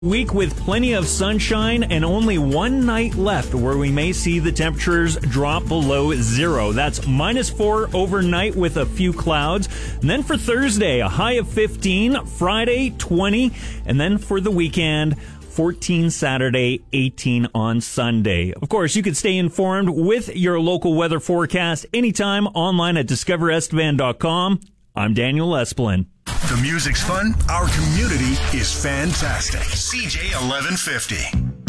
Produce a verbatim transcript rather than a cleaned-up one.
Week with plenty of sunshine and only one night left where we may see the temperatures drop below zero. That's minus four overnight with a few clouds. And then for Thursday, a high of fifteen, Friday, twenty, and then for the weekend, fourteen Saturday, eighteen on Sunday. Of course, you can stay informed with your local weather forecast anytime online at discover estevan dot com. I'm Daniel Esplin. The music's fun. Our community is fantastic. C J eleven fifty.